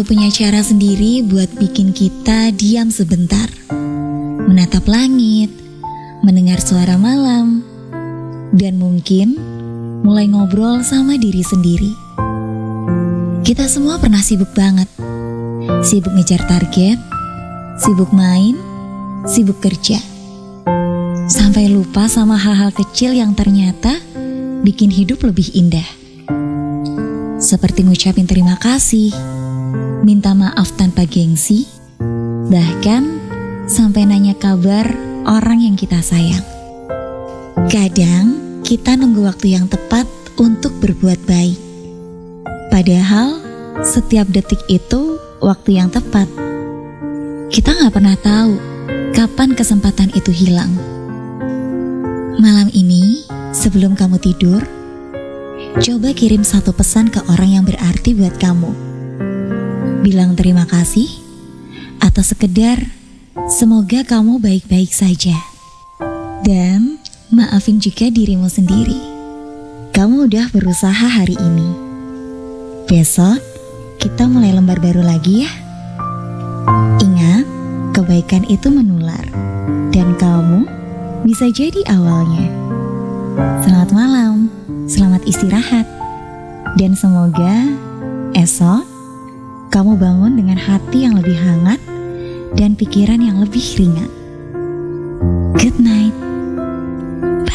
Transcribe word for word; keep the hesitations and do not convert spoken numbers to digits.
selalu punya cara sendiri buat bikin kita diam sebentar, menatap langit, mendengar suara malam, dan mungkin mulai ngobrol sama diri sendiri. Kita semua pernah sibuk banget, sibuk ngejar target, sibuk main, sibuk kerja, sampai lupa sama hal-hal kecil yang ternyata bikin hidup lebih indah. Seperti ngucapin terima kasih, minta maaf tanpa gengsi, bahkan sampai nanya kabar orang yang kita sayang. Kadang kita nunggu waktu yang tepat untuk berbuat baik, padahal setiap detik itu waktu yang tepat. Kita gak pernah tahu kapan kesempatan itu hilang. Malam ini, sebelum kamu tidur, coba kirim satu pesan ke orang yang berarti buat kamu. Bilang terima kasih, atau sekedar semoga kamu baik-baik saja. Dan maafin juga dirimu sendiri. Kamu udah berusaha hari ini. Besok kita mulai lembar baru lagi ya. Ingat, kebaikan itu menular, dan kamu bisa jadi awalnya. Selamat malam, selamat istirahat, dan semoga esok kamu bangun dengan hati yang lebih hangat dan pikiran yang lebih ringan. Good night.